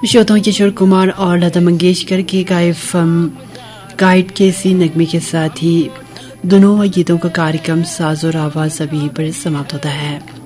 श्रोताओं किशोर कुमार और लता मंगेशकर की गायब फिल्म गाइड के इसी नगमे के साथ ही दोनों गीतों का कार्यक्रम साज और आवाज अभी पर समाप्त होता है।